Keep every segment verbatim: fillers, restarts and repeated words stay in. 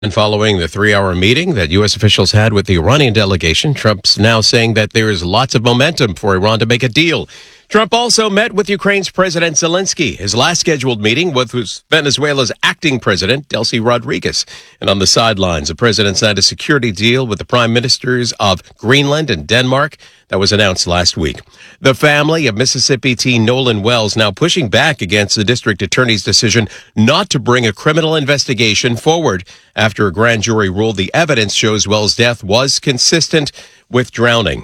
And following the three-hour meeting that U S officials had with the Iranian delegation, Trump's now saying that there is lots of momentum for Iran to make a deal. Trump also met with Ukraine's President Zelensky. His last scheduled meeting was Venezuela's acting president, Delcy Rodriguez. And on the sidelines, the president signed a security deal with the prime ministers of Greenland and Denmark that was announced last week. The family of Mississippi teen Nolan Wells now pushing back against the district attorney's decision not to bring a criminal investigation forward after a grand jury ruled the evidence shows Wells' death was consistent with drowning.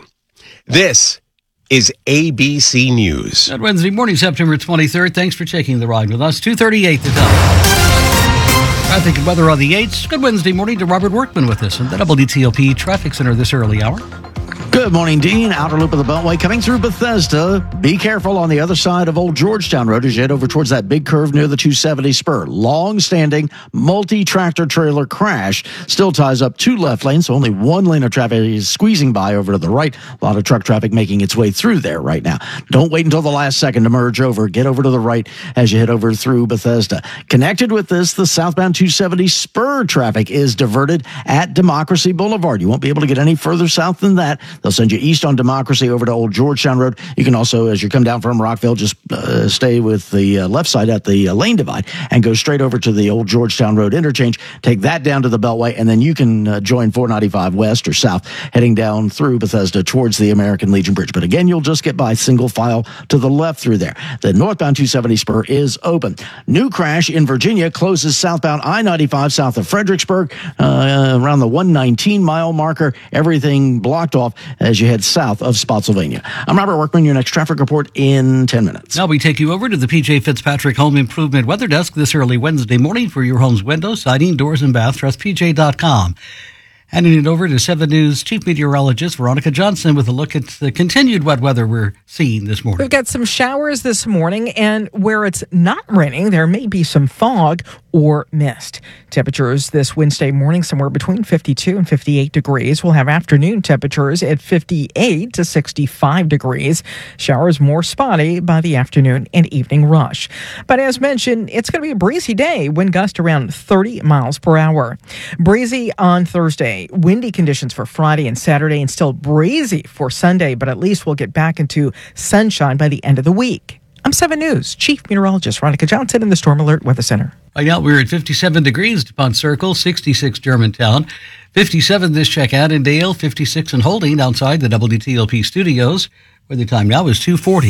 This is A B C News. Good Wednesday morning, September twenty-third. Thanks for taking the ride with us. two thirty-eight the time. Traffic and weather on the eights. Good Wednesday morning to Robert Workman with us in the W T O P Traffic Center this early hour. Good morning, Dean. Outer loop of the Beltway coming through Bethesda. Be careful on the other side of Old Georgetown Road as you head over towards that big curve near the two seventy spur. Long-standing multi-tractor trailer crash still ties up two left lanes. Only one lane of traffic is squeezing by over to the right. A lot of truck traffic making its way through there right now. Don't wait until the last second to merge over. Get over to the right as you head over through Bethesda. Connected with this, the southbound two seventy spur traffic is diverted at Democracy Boulevard. You won't be able to get any further south than that. They'll send you east on Democracy over to Old Georgetown Road. You can also, as you come down from Rockville, just uh, stay with the uh, left side at the uh, lane divide and go straight over to the Old Georgetown Road interchange. Take that down to the Beltway, and then you can uh, join four ninety-five west or south, heading down through Bethesda towards the American Legion Bridge. But again, you'll just get by single file to the left through there. The northbound two seventy spur is open. New crash in Virginia closes southbound I ninety-five south of Fredericksburg uh, around the one nineteen mile marker. Everything blocked off as you head south of Spotsylvania. I'm Robert Workman, your next traffic report in ten minutes. Now we take you over to the P J Fitzpatrick Home Improvement Weather Desk this early Wednesday morning for your home's windows, siding, doors, and bath. Trust P J dot com. Handing it over to seven News Chief Meteorologist Veronica Johnson with a look at the continued wet weather we're seeing this morning. We've got some showers this morning, and where it's not raining, there may be some fog or mist. Temperatures this Wednesday morning somewhere between fifty-two and fifty-eight degrees. We'll have afternoon temperatures at fifty-eight to sixty-five degrees. Showers more spotty by the afternoon and evening rush. But as mentioned, it's going to be a breezy day, wind gust around thirty miles per hour. Breezy on Thursday. Windy conditions for Friday and Saturday, and still breezy for Sunday, but at least we'll get back into sunshine by the end of the week. I'm seven News Chief Meteorologist Veronica Johnson in the Storm Alert Weather Center. Right now we're at fifty-seven degrees DuPont Circle, sixty-six Germantown, fifty-seven this check out in Dale, fifty-six in Holding outside the W T O P studios, where the time now is two forty.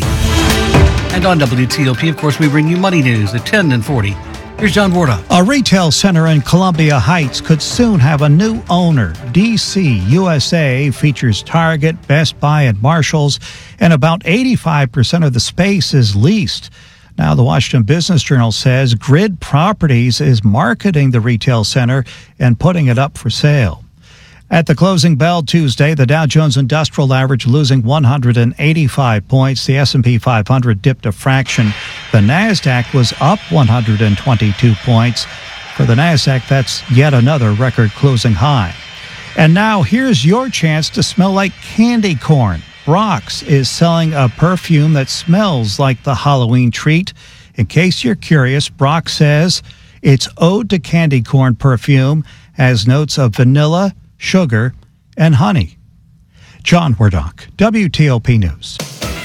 And on W T O P, of course, we bring you money news at ten and forty. Here's John Warda. A retail center in Columbia Heights could soon have a new owner. D C U S A features Target, Best Buy, and Marshalls, and about eighty-five percent of the space is leased. Now, the Washington Business Journal says Grid Properties is marketing the retail center and putting it up for sale. At the closing bell Tuesday, the Dow Jones Industrial Average losing one hundred eighty-five points. The S and P five hundred dipped a fraction. The NASDAQ was up one hundred twenty-two points. For the NASDAQ, that's yet another record closing high. And now here's your chance to smell like candy corn. Brock's is selling a perfume that smells like the Halloween treat. In case you're curious, Brock says its Ode to Candy Corn perfume has notes of vanilla, sugar, and honey. John Wardock, W T O P News.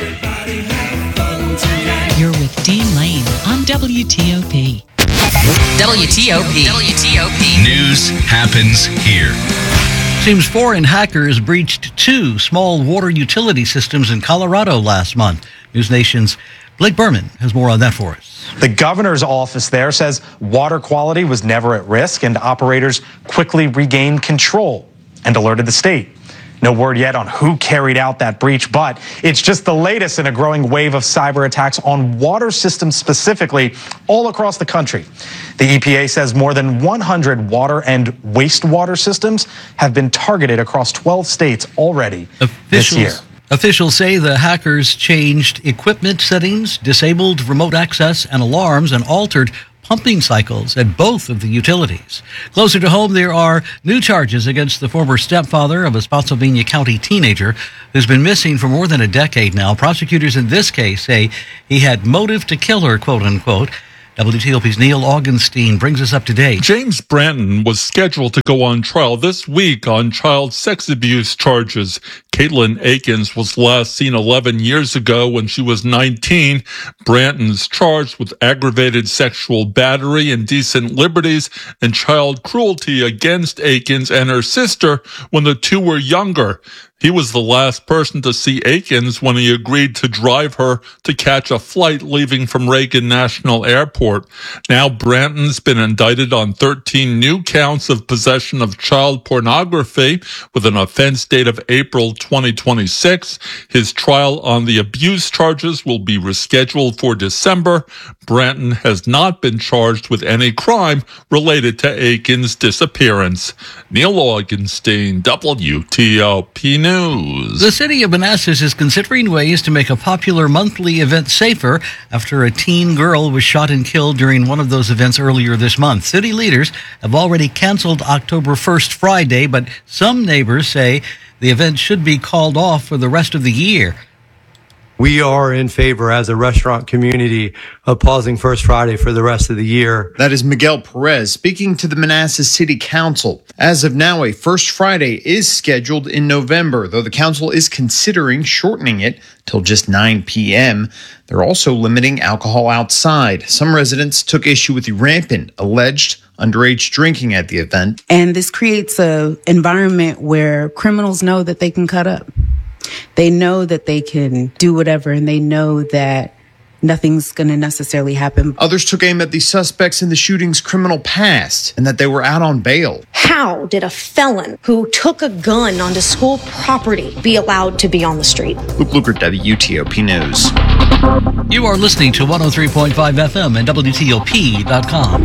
You're with Dean Lane on W T O P. W T O P. W T O P. News happens here. Seems foreign hackers breached two small water utility systems in Colorado last month. News Nation's Blake Berman has more on that for us. The governor's office there says water quality was never at risk and operators quickly regained control and alerted the state. No word yet on who carried out that breach, but it's just the latest in a growing wave of cyber attacks on water systems specifically all across the country. The E P A says more than one hundred water and wastewater systems have been targeted across twelve states already Officials. this year. Officials say the hackers changed equipment settings, disabled remote access and alarms, and altered pumping cycles at both of the utilities. Closer to home, there are new charges against the former stepfather of a Spotsylvania County teenager who's been missing for more than a decade now. Prosecutors in this case say he had motive to kill her, quote unquote. W T O P's Neil Augenstein brings us up to date. James Branton was scheduled to go on trial this week on child sex abuse charges. Caitlin Akins was last seen eleven years ago when she was nineteen. Branton's charged with aggravated sexual battery, indecent liberties, and child cruelty against Akins and her sister when the two were younger. He was the last person to see Akins when he agreed to drive her to catch a flight leaving from Reagan National Airport. Now Branton's been indicted on thirteen new counts of possession of child pornography with an offense date of April twenty twenty-six. His trial on the abuse charges will be rescheduled for December. Branton has not been charged with any crime related to Akins' disappearance. Neil Augenstein, W T O P News. The city of Manassas is considering ways to make a popular monthly event safer after a teen girl was shot and killed during one of those events earlier this month. City leaders have already canceled October first Friday, but some neighbors say the event should be called off for the rest of the year. We are in favor as a restaurant community of pausing First Friday for the rest of the year. That is Miguel Perez speaking to the Manassas City Council. As of now, a First Friday is scheduled in November, though the council is considering shortening it till just nine p.m. They're also limiting alcohol outside. Some residents took issue with the rampant alleged underage drinking at the event. And this creates an environment where criminals know that they can cut up. They know that they can do whatever, and they know that nothing's going to necessarily happen. Others took aim at the suspects in the shooting's criminal past and that they were out on bail. How did a felon who took a gun onto school property be allowed to be on the street? Luke Lukert, W T O P News. You are listening to one oh three point five F M and W T O P dot com.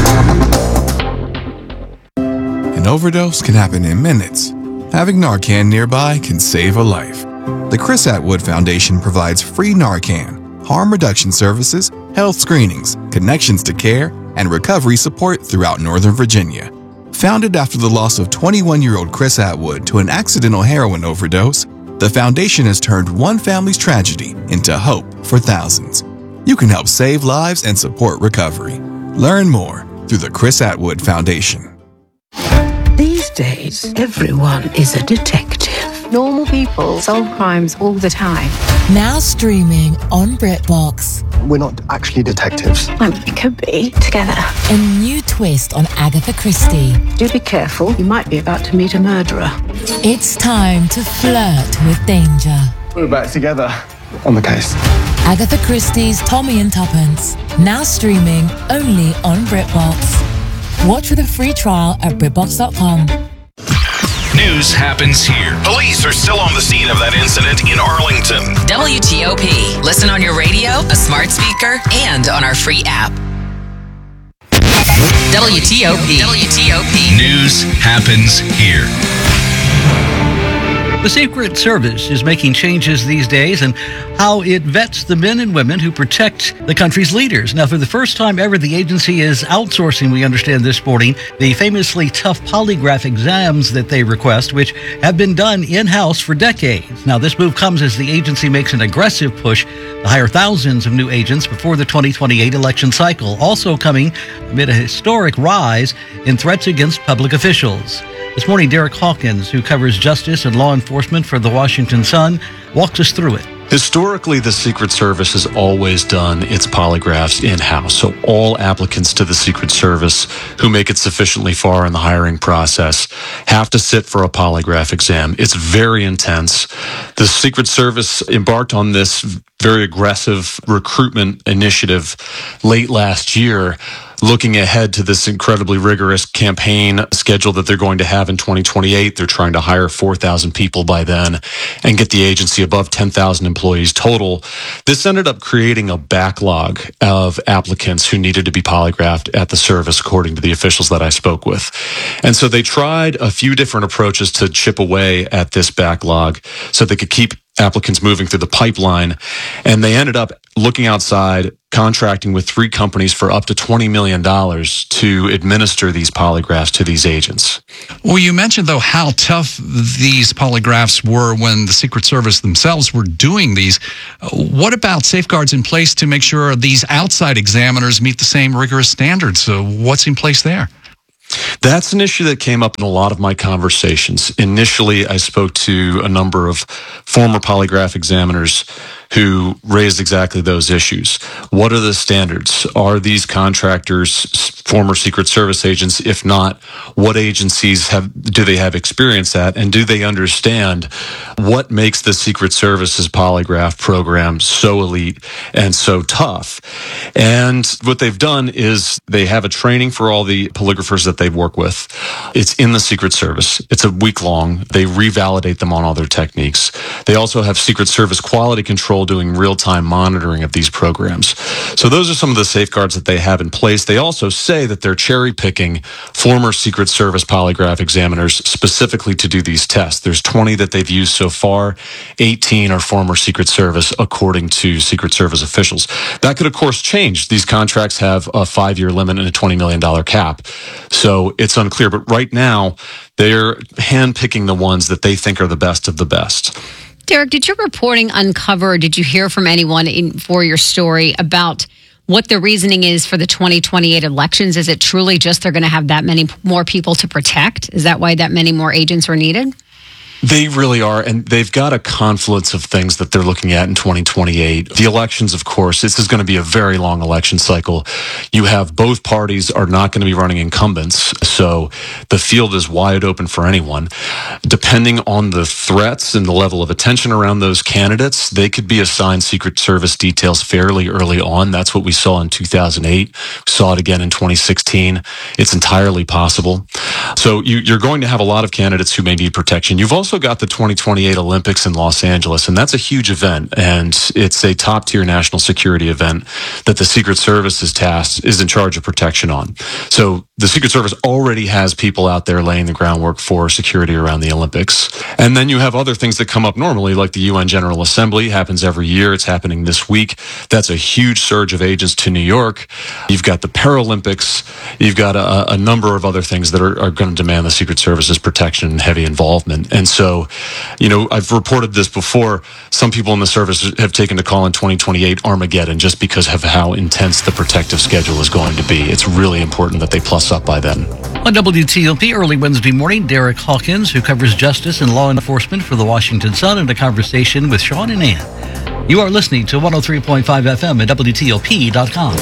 An overdose can happen in minutes. Having Narcan nearby can save a life. The Chris Atwood Foundation provides free Narcan, harm reduction services, health screenings, connections to care, and recovery support throughout Northern Virginia. Founded after the loss of twenty-one-year-old Chris Atwood to an accidental heroin overdose, the foundation has turned one family's tragedy into hope for thousands. You can help save lives and support recovery. Learn more through the Chris Atwood Foundation. These days, everyone is a detective. Normal people solve crimes all the time. Now streaming on BritBox. We're not actually detectives. Well, we could be together. A new twist on Agatha Christie. Do be careful. You might be about to meet a murderer. It's time to flirt with danger. We're back together on the case. Agatha Christie's Tommy and Tuppence. Now streaming only on BritBox. Watch with a free trial at BritBox dot com. News happens here. Police are still on the scene of that incident in Arlington. W T O P. Listen on your radio, a smart speaker, and on our free app. W T O P. W T O P. News happens here. The Secret Service is making changes these days in how it vets the men and women who protect the country's leaders. Now, for the first time ever, the agency is outsourcing, we understand this morning, the famously tough polygraph exams that they request, which have been done in-house for decades. Now, this move comes as the agency makes an aggressive push to hire thousands of new agents before the twenty twenty-eight election cycle, also coming amid a historic rise in threats against public officials. This morning, Derek Hawkins, who covers justice and law enforcement for the Washington Sun, walks us through it. Historically, the Secret Service has always done its polygraphs in-house. So all applicants to the Secret Service who make it sufficiently far in the hiring process have to sit for a polygraph exam. It's very intense. The Secret Service embarked on this very aggressive recruitment initiative late last year, looking ahead to this incredibly rigorous campaign schedule that they're going to have in twenty twenty-eight. They're trying to hire four thousand people by then and get the agency above ten thousand employees total. This ended up creating a backlog of applicants who needed to be polygraphed at the service, according to the officials that I spoke with. And so they tried a few different approaches to chip away at this backlog so they could keep applicants moving through the pipeline. And they ended up looking outside, contracting with three companies for up to twenty million dollars to administer these polygraphs to these agents. Well, you mentioned, though, how tough these polygraphs were when the Secret Service themselves were doing these. What about safeguards in place to make sure these outside examiners meet the same rigorous standards? So what's in place there? That's an issue that came up in a lot of my conversations. Initially, I spoke to a number of former polygraph examiners who raised exactly those issues. What are the standards? Are these contractors former Secret Service agents? If not, what agencies have do they have experience at? And do they understand what makes the Secret Service's polygraph program so elite and so tough? And what they've done is they have a training for all the polygraphers that they work with. It's in the Secret Service. It's a week long. They revalidate them on all their techniques. They also have Secret Service quality control doing real-time monitoring of these programs. So those are some of the safeguards that they have in place. They also say that they're cherry-picking former Secret Service polygraph examiners specifically to do these tests. There's twenty that they've used so far. eighteen are former Secret Service, according to Secret Service officials. That could, of course, change. These contracts have a five-year limit and a twenty million dollars cap. So it's unclear. But right now, they're handpicking the ones that they think are the best of the best. Derek, did your reporting uncover, or did you hear from anyone in, for your story about what the reasoning is for the twenty twenty-eight elections? Is it truly just they're going to have that many more people to protect? Is that why that many more agents are needed? They really are, and they've got a confluence of things that they're looking at in twenty twenty-eight. The elections, of course, this is going to be a very long election cycle. You have both parties are not going to be running incumbents, so the field is wide open for anyone. Depending on the threats and the level of attention around those candidates, they could be assigned Secret Service details fairly early on. That's what we saw in two thousand eight. We saw it again in twenty sixteen. It's entirely possible. So you, you're going to have a lot of candidates who may need protection. You've also got the twenty twenty-eight Olympics in Los Angeles, and that's a huge event, and it's a top-tier national security event that the Secret Service is tasked, is in charge of protection on. So the Secret Service already has people out there laying the groundwork for security around the Olympics. And then you have other things that come up normally, like the U N General Assembly happens every year. It's happening this week. That's a huge surge of agents to New York. You've got the Paralympics. You've got a, a number of other things that are, are going to demand the Secret Service's protection and heavy involvement. And so, you know, I've reported this before. Some people in the service have taken to call in twenty twenty-eight Armageddon just because of how intense the protective schedule is going to be. It's really important that they plus up by then. On W T O P early Wednesday morning, Derek Hawkins, who covers justice and law enforcement for the Washington Sun, in a conversation with Sean and Ann. You are listening to one oh three point five F M at W T O P dot com.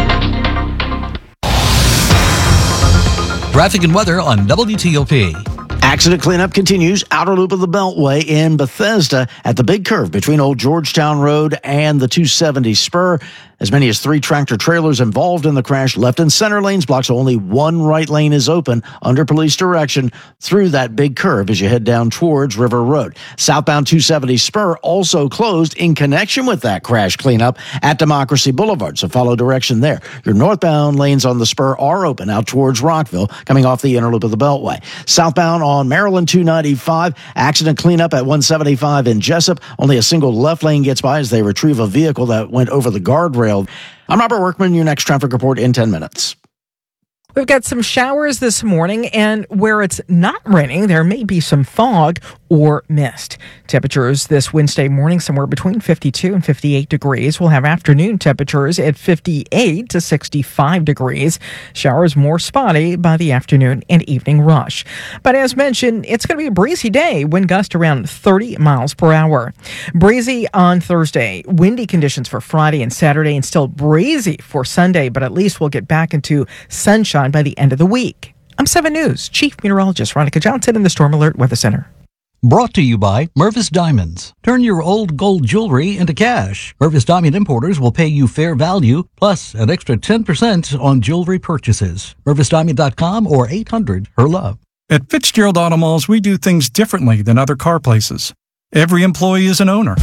Traffic and weather on W T O P. Accident cleanup continues. Outer loop of the Beltway in Bethesda at the big curve between Old Georgetown Road and the two seventy Spur. As many as three tractor trailers involved in the crash. Left and center lanes blocked, so only one right lane is open under police direction through that big curve as you head down towards River Road. Southbound two seventy Spur also closed in connection with that crash cleanup at Democracy Boulevard, so follow direction there. Your northbound lanes on the Spur are open out towards Rockville, coming off the inner loop of the Beltway. Southbound on Maryland two ninety-five, accident cleanup at one seventy-five in Jessup. Only a single left lane gets by as they retrieve a vehicle that went over the guardrail. I'm Robert Workman, your next traffic report in ten minutes. We've got some showers this morning, and where it's not raining, there may be some fog or mist. Temperatures this Wednesday morning somewhere between fifty-two and fifty-eight degrees. We'll have afternoon temperatures at fifty-eight to sixty-five degrees. Showers more spotty by the afternoon and evening rush. But as mentioned, it's going to be a breezy day, wind gust around thirty miles per hour. Breezy on Thursday, windy conditions for Friday and Saturday, and still breezy for Sunday, but at least we'll get back into sunshine by the end of the week. I'm seven News Chief Meteorologist Veronica Johnson in the Storm Alert Weather Center. Brought to you by Mervis Diamonds. Turn your old gold jewelry into cash. Mervis Diamond Importers will pay you fair value plus an extra ten percent on jewelry purchases. Mervis Diamond dot com or eight hundred her love. At Fitzgerald Auto Malls, we do things differently than other car places. Every employee is an owner.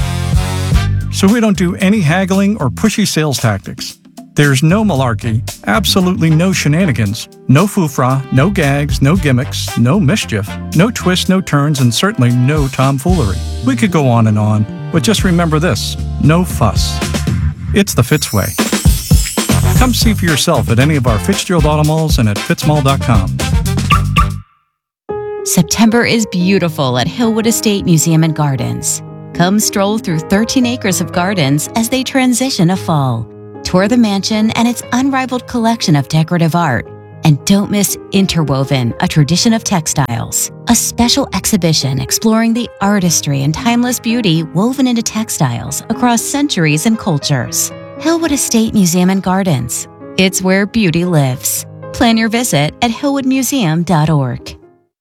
So we don't do any haggling or pushy sales tactics. There's no malarkey, absolutely no shenanigans, no foofra, no gags, no gimmicks, no mischief, no twists, no turns, and certainly no tomfoolery. We could go on and on, but just remember this, no fuss. It's the Fitz way. Come see for yourself at any of our Fitzgerald Auto Malls and at fitz mall dot com. September is beautiful at Hillwood Estate Museum and Gardens. Come stroll through thirteen acres of gardens as they transition to fall. Tour the mansion and its unrivaled collection of decorative art. And don't miss Interwoven, a tradition of textiles. A special exhibition exploring the artistry and timeless beauty woven into textiles across centuries and cultures. Hillwood Estate Museum and Gardens. It's where beauty lives. Plan your visit at hillwood museum dot org.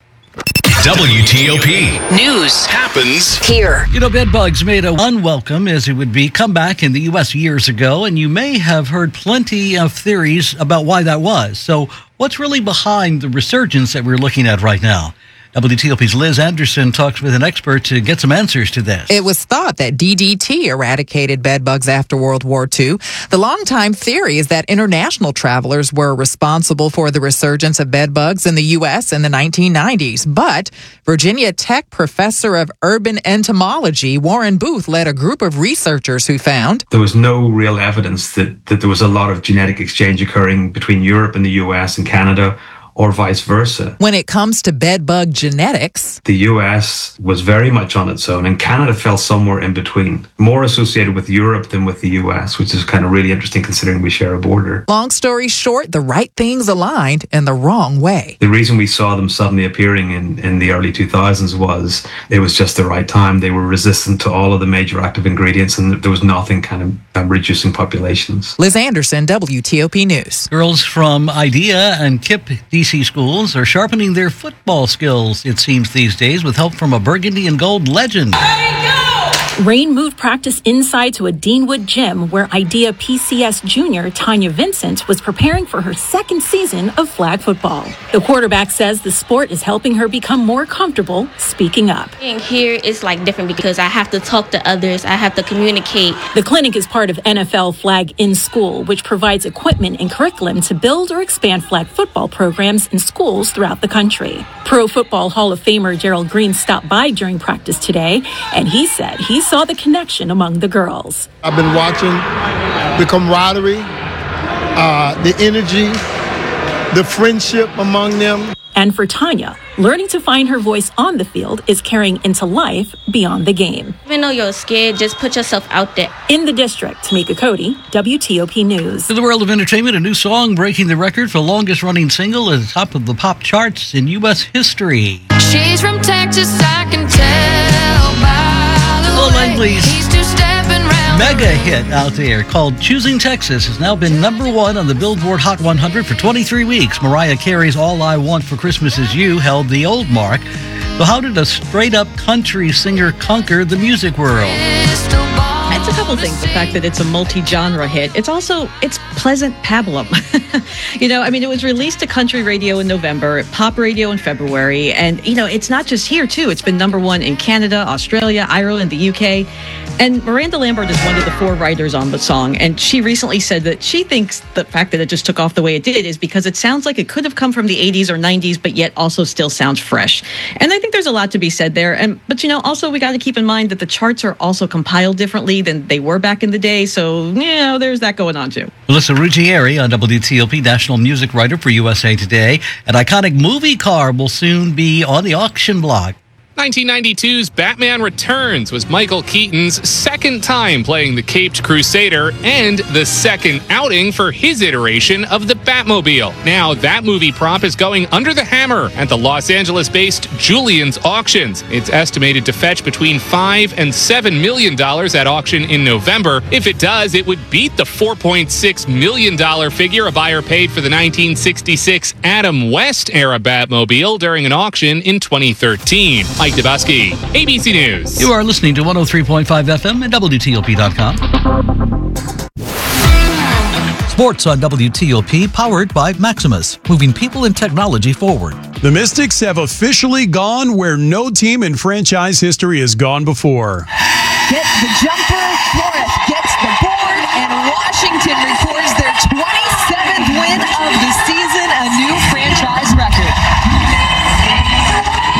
W T O P News happens here. You know, bed bugs made a unwelcome, as it would be, comeback in the U S years ago, and you may have heard plenty of theories about why that was. So what's really behind the resurgence that we're looking at right now? W T O P's Liz Anderson talks with an expert to get some answers to this. It was thought that D D T eradicated bedbugs after World War Two. The longtime theory is that international travelers were responsible for the resurgence of bedbugs in the U S in the nineteen nineties. But Virginia Tech professor of urban entomology, Warren Booth, led a group of researchers who found there was no real evidence that, that there was a lot of genetic exchange occurring between Europe and the U S and Canada, or vice versa. When it comes to bedbug genetics, the U S was very much on its own, and Canada fell somewhere in between, more associated with Europe than with the U S, which is kind of really interesting considering we share a border. Long story short, the right things aligned in the wrong way. The reason we saw them suddenly appearing in, in the early two thousands was it was just the right time. They were resistant to all of the major active ingredients, and there was nothing kind of um, reducing populations. Liz Anderson, W T O P News. Girls from IDEA and KIPP D C schools are sharpening their football skills, it seems, these days, with help from a burgundy and gold legend. Rain moved practice inside to a Deanwood gym where IDEA P C S junior Tanya Vincent was preparing for her second season of flag football. The quarterback says the sport is helping her become more comfortable speaking up. Being here is like different because I have to talk to others. I have to communicate. The clinic is part of N F L Flag in School, which provides equipment and curriculum to build or expand flag football programs in schools throughout the country. Pro Football Hall of Famer Gerald Green stopped by during practice today, and he said he saw the connection among the girls. I've been watching the camaraderie, uh, the energy, the friendship among them. And for Tanya, learning to find her voice on the field is carrying into life beyond the game. Even though you're scared, just put yourself out there. In the district, Tamika Cody, W T O P News. In the world of entertainment, a new song breaking the record for longest running single at the top of the pop charts in U S history. She's from Texas, I can tell by the Will way Langley's he's two-stepping round. mega hit out there called Choosing Texas has now been number one on the Billboard Hot one hundred for twenty-three weeks. Mariah Carey's All I Want for Christmas Is You held the old mark. So how did a straight-up country singer conquer the music world? It's a couple things. The fact that it's a multi-genre hit. It's also, it's pleasant pablum. You know, I mean, it was released to country radio in November, pop radio in February. And, you know, it's not just here, too. It's been number one in Canada, Australia, Ireland, the U K. And Miranda Lambert is one of the four writers on the song. And she recently said that she thinks the fact that it just took off the way it did is because it sounds like it could have come from the eighties or nineties, but yet also still sounds fresh. And I think there's a lot to be said there. And But, you know, also we got to keep in mind that the charts are also compiled differently than they were back in the day. So, you know, there's that going on, too. Melissa Ruggieri on W T O P, national music writer for U S A Today. An iconic movie car will soon be on the auction block. nineteen ninety-two's Batman Returns was Michael Keaton's second time playing the Caped Crusader and the second outing for his iteration of the Batmobile. Now that movie prop is going under the hammer at the Los Angeles-based Julien's Auctions. It's estimated to fetch between five and seven million dollars at auction in November. If it does, it would beat the four point six million dollars figure a buyer paid for the nineteen sixty-six Adam West era Batmobile during an auction in twenty thirteen. Mike Dubusky, A B C News. You are listening to one oh three point five F M and W T O P dot com. Sports on W T O P, powered by Maximus, moving people and technology forward. The Mystics have officially gone where no team in franchise history has gone before. Gets the jumper, Flores gets the board, and Washington records their twenty-seventh win of the season, a new franchise record.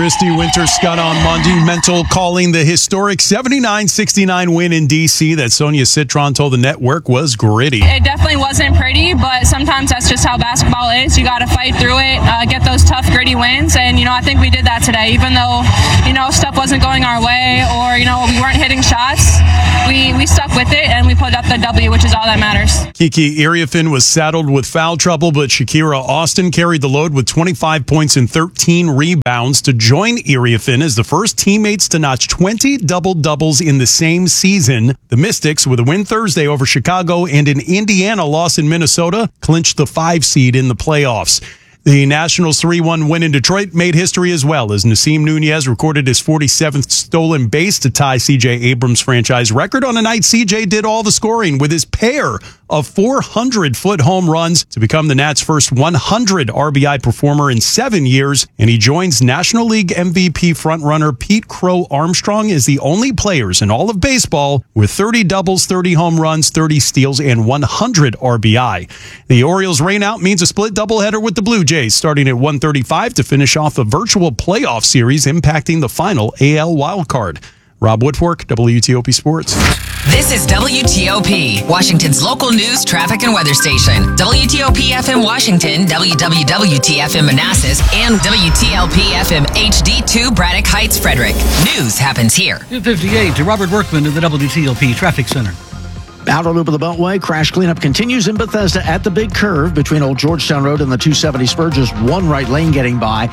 Christy Winter-Scott on Monumental calling the historic seventy-nine sixty-nine win in D C that Sonia Citron told the network was gritty. It definitely wasn't pretty, but sometimes that's just how basketball is. You got to fight through it, uh, get those tough, gritty wins, and, you know, I think we did that today. Even though, you know, stuff wasn't going our way or, you know, we weren't hitting shots, we, we stuck with it, and we put up the W, which is all that matters. Kiki Iriafin was saddled with foul trouble, but Shakira Austin carried the load with twenty-five points and thirteen rebounds to join Iriafin as the first teammates to notch twenty double-doubles in the same season. The Mystics, with a win Thursday over Chicago and an Indiana loss in Minnesota, clinched the five seed in the playoffs. The Nationals' three one win in Detroit made history as well as Nasim Nunez recorded his forty-seventh stolen base to tie C J Abrams' franchise record on a night C J did all the scoring with his pair of four hundred foot home runs to become the Nats' first one hundred R B I performer in seven years, and he joins National League M V P frontrunner Pete Crow Armstrong as the only players in all of baseball with thirty doubles, thirty home runs, thirty steals, and one hundred R B I. The Orioles' rainout means a split doubleheader with the Blue Jays starting at one thirty-five to finish off a virtual playoff series impacting the final A L wildcard. Rob Woodfork, W T O P Sports. This is W T O P, Washington's local news, traffic, and weather station. W T O P F M Washington, W W W T F M Manassas, and W T L P F M H D two Braddock Heights, Frederick. News happens here. two fifty-eight to Robert Workman in the W T O P Traffic Center. Outer loop of the Beltway, crash cleanup continues in Bethesda at the big curve between Old Georgetown Road and the two seventy spur. Just one right lane getting by.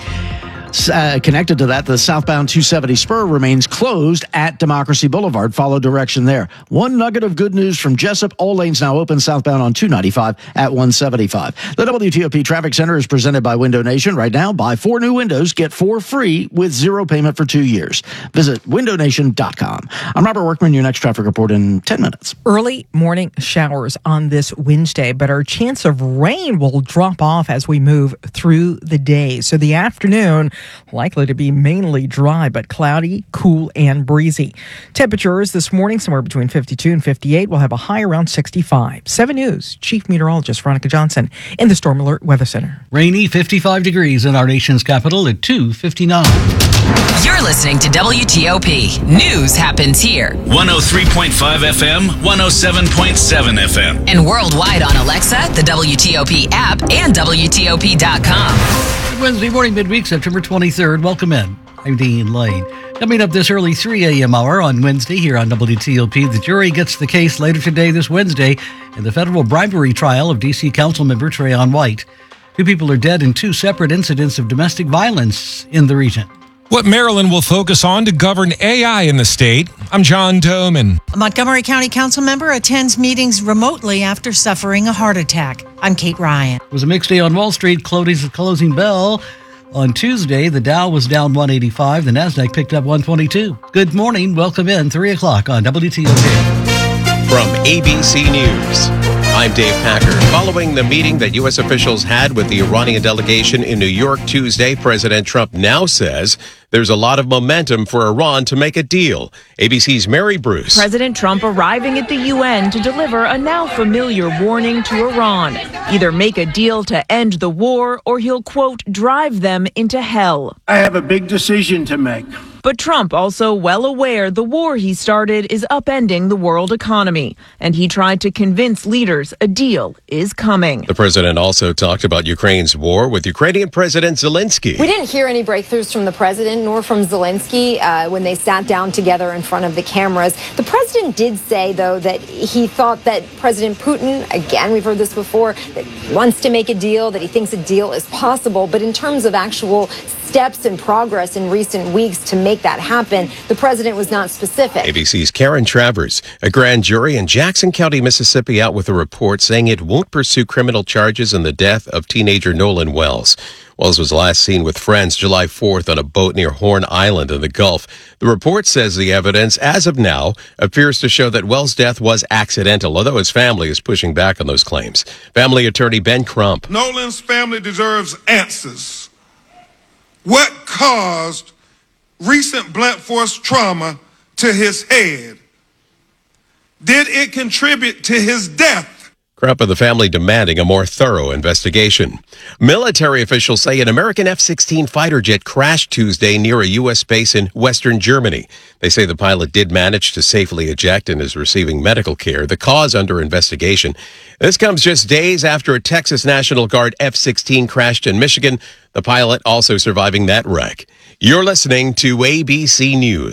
Uh, connected to that, the southbound two seventy spur remains closed at Democracy Boulevard. Follow direction there. One nugget of good news from Jessup. All lanes now open southbound on two ninety-five at one seventy-five. The W T O P Traffic Center is presented by Window Nation. Right now, buy four new windows, get four free with zero payment for two years. Visit window nation dot com. I'm Robert Workman. Your next traffic report in ten minutes. Early morning showers on this Wednesday, but our chance of rain will drop off as we move through the day. So the afternoon likely to be mainly dry, but cloudy, cool, and breezy. Temperatures this morning somewhere between fifty-two and fifty-eight. We'll have a high around sixty-five. seven News Chief Meteorologist Veronica Johnson in the Storm Alert Weather Center. Rainy, fifty-five degrees in our nation's capital at two fifty-nine. You're listening to W T O P. News happens here. one oh three point five F M, one oh seven point seven F M. And worldwide on Alexa, the W T O P app, and W T O P dot com. Wednesday morning, midweek, September twenty-third. Welcome in. I'm Dean Lane. Coming up this early three a.m. hour on Wednesday here on W T O P, the jury gets the case later today, this Wednesday, in the federal bribery trial of D C Council member Trayon White. Two people are dead in two separate incidents of domestic violence in the region. What Maryland will focus on to govern A I in the state. I'm John Doman. A Montgomery County Council member attends meetings remotely after suffering a heart attack. I'm Kate Ryan. It was a mixed day on Wall Street, closing closing bell. On Tuesday, the Dow was down one eighty-five. The Nasdaq picked up one twenty-two. Good morning. Welcome in. three o'clock on W T O P. From A B C News, I'm Dave Packer. Following the meeting that U S officials had with the Iranian delegation in New York Tuesday, President Trump now says there's a lot of momentum for Iran to make a deal. A B C's Mary Bruce. President Trump arriving at the U N to deliver a now familiar warning to Iran. Either make a deal to end the war or he'll, quote, drive them into hell. I have a big decision to make. But Trump also well aware the war he started is upending the world economy, and he tried to convince leaders a deal is coming. The president also talked about Ukraine's war with Ukrainian President Zelensky. We didn't hear any breakthroughs from the president nor from Zelensky uh, when they sat down together in front of the cameras. The president did say, though, that he thought that President Putin, again, we've heard this before, that he wants to make a deal, that he thinks a deal is possible. But in terms of actual steps and progress in recent weeks to make that happen, the president was not specific. A B C's Karen Travers. A grand jury in Jackson County, Mississippi, out with a report saying it won't pursue criminal charges in the death of teenager Nolan Wells. Wells was last seen with friends July fourth on a boat near Horn Island in the Gulf. The report says the evidence, as of now, appears to show that Wells' death was accidental, although his family is pushing back on those claims. Family attorney Ben Crump. Nolan's family deserves answers. What caused recent blunt force trauma to his head? Did it contribute to his death? Crump and the family demanding a more thorough investigation. Military officials say an American F sixteen fighter jet crashed Tuesday near a U S base in western Germany. They say the pilot did manage to safely eject and is receiving medical care. The cause under investigation. This comes just days after a Texas National Guard F sixteen crashed in Michigan, the pilot also surviving that wreck. You're listening to A B C News.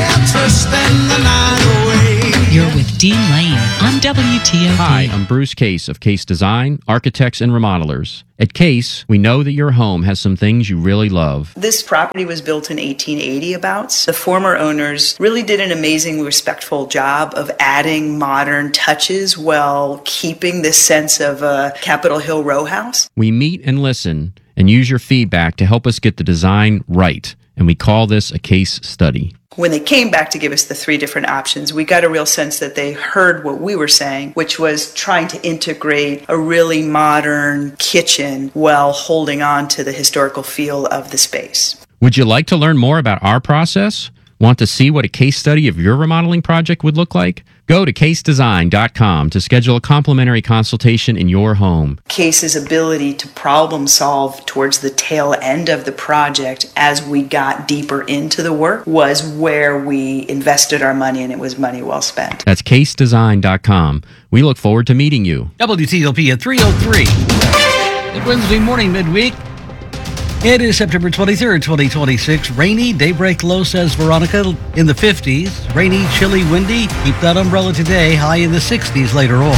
You're with Dean Lane on W T O P. Hi, I'm Bruce Case of Case Design, Architects and Remodelers. At Case, we know that your home has some things you really love. This property was built in eighteen eighty abouts. The former owners really did an amazing, respectful job of adding modern touches while keeping this sense of a Capitol Hill row house. We meet and listen and use your feedback to help us get the design right, and we call this a case study. When they came back to give us the three different options, we got a real sense that they heard what we were saying, which was trying to integrate a really modern kitchen while holding on to the historical feel of the space. Would you like to learn more about our process? Want to see what a case study of your remodeling project would look like? Go to case design dot com to schedule a complimentary consultation in your home. Case's ability to problem solve towards the tail end of the project as we got deeper into the work was where we invested our money, and it was money well spent. That's case design dot com. We look forward to meeting you. W T O P at three oh three. Good Wednesday morning, midweek. It is September twenty-third, twenty twenty-six. Rainy, daybreak low, says Veronica, in the fifties. Rainy, chilly, windy. Keep that umbrella today. High in the sixties later on.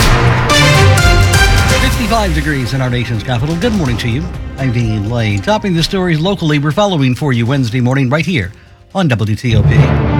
fifty-five degrees in our nation's capital. Good morning to you. I'm Dean Lane. Topping the stories locally we're following for you Wednesday morning right here on W T O P.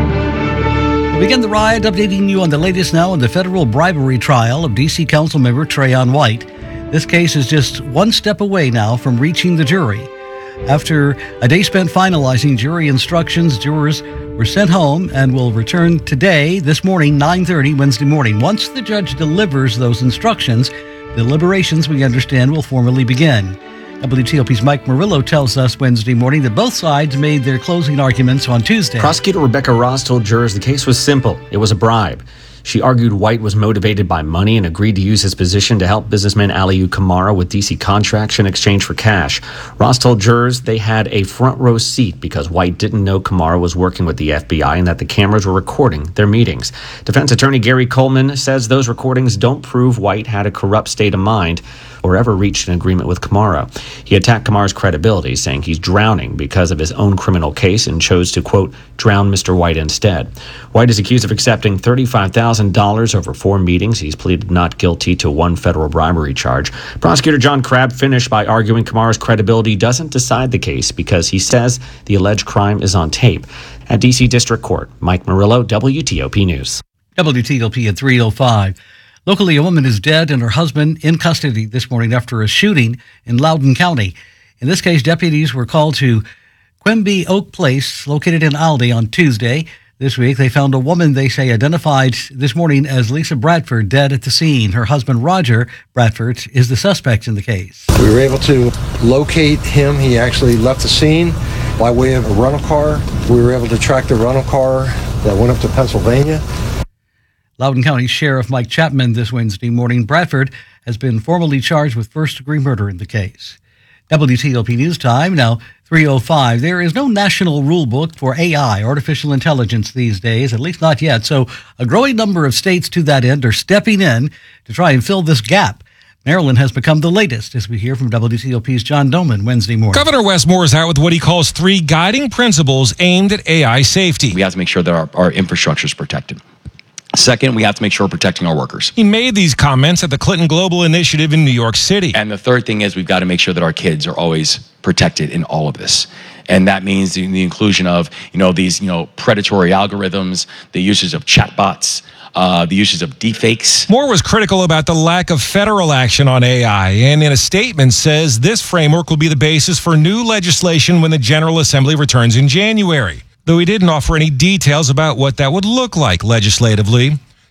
We begin the ride updating you on the latest now in the federal bribery trial of D C Council member Trayon White. This case is just one step away now from reaching the jury. After a day spent finalizing jury instructions, jurors were sent home and will return today, this morning, nine thirty Wednesday morning. Once the judge delivers those instructions, deliberations, we understand, will formally begin. W T O P's Mike Murillo tells us Wednesday morning that both sides made their closing arguments on Tuesday. Prosecutor Rebecca Ross told jurors the case was simple. It was a bribe. She argued White was motivated by money and agreed to use his position to help businessman Aliu Kamara with D C contracts in exchange for cash. Ross told jurors they had a front row seat because White didn't know Kamara was working with the F B I and that the cameras were recording their meetings. Defense attorney Gary Coleman says those recordings don't prove White had a corrupt state of mind or ever reached an agreement with Kamara. He attacked Kamara's credibility, saying he's drowning because of his own criminal case and chose to, quote, drown Mister White instead. White is accused of accepting thirty-five thousand dollars over four meetings. He's pleaded not guilty to one federal bribery charge. Prosecutor John Crabb finished by arguing Kamara's credibility doesn't decide the case because he says the alleged crime is on tape. At D C District Court, Mike Murillo, W T O P News. W T O P at three oh five. Locally, a woman is dead and her husband in custody this morning after a shooting in Loudoun County. In this case, deputies were called to Quimby Oak Place, located in Aldi, on Tuesday. This week, they found a woman they say identified this morning as Lisa Bradford dead at the scene. Her husband, Roger Bradford, is the suspect in the case. We were able to locate him. He actually left the scene by way of a rental car. We were able to track the rental car that went up to Pennsylvania. Loudoun County Sheriff Mike Chapman this Wednesday morning. Bradford has been formally charged with first-degree murder in the case. W T O P News Time, now three oh five. There is no national rule book for A I, artificial intelligence, these days, at least not yet. So a growing number of states to that end are stepping in to try and fill this gap. Maryland has become the latest, as we hear from W T O P's John Doman Wednesday morning. Governor Wes Moore is out with what he calls three guiding principles aimed at A I safety. We have to make sure that our, our infrastructure is protected. Second, we have to make sure we're protecting our workers. He made these comments at the Clinton Global Initiative in New York City. And the third thing is we've got to make sure that our kids are always protected in all of this. And that means the, the inclusion of, you know, these, you know, predatory algorithms, the usage of chatbots, uh, the usage of deepfakes. Moore was critical about the lack of federal action on A I, and in a statement says this framework will be the basis for new legislation when the General Assembly returns in January. Though he didn't offer any details about what that would look like legislatively.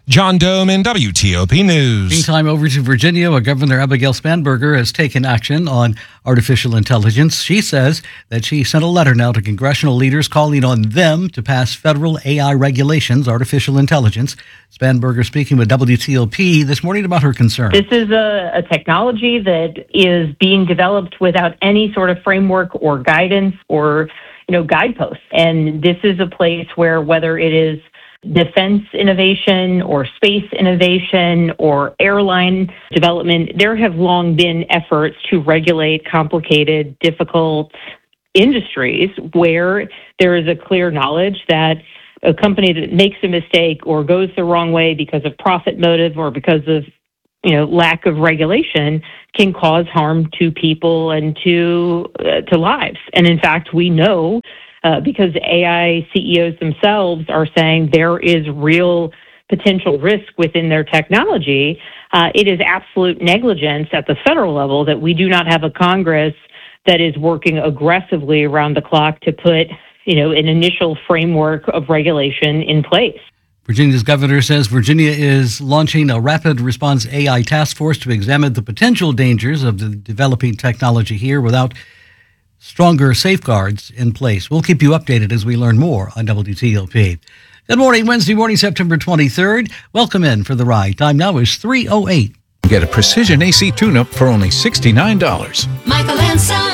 John Doman, W T O P News. Meantime, over to Virginia, where Governor Abigail Spanberger has taken action on artificial intelligence. She says that she sent a letter now to congressional leaders calling on them to pass federal A I regulations, artificial intelligence. Spanberger speaking with W T O P this morning about her concern. This is a, a technology that is being developed without any sort of framework or guidance or, you know, guideposts. And this is a place where whether it is defense innovation or space innovation or airline development, there have long been efforts to regulate complicated, difficult industries where there is a clear knowledge that a company that makes a mistake or goes the wrong way because of profit motive or because of, you know, lack of regulation can cause harm to people and to uh, to lives. And in fact, we know Uh, because A I C E Os themselves are saying there is real potential risk within their technology. Uh, it is absolute negligence at the federal level that we do not have a Congress that is working aggressively around the clock to put, you know, an initial framework of regulation in place. Virginia's governor says Virginia is launching a rapid response A I task force to examine the potential dangers of the developing technology here without stronger safeguards in place. We'll keep you updated as we learn more on W T O P. Good morning, Wednesday morning, September twenty-third. Welcome in for the ride. Time now is three oh eight. Get a precision A C tune-up for only sixty-nine dollars. Michael and Son.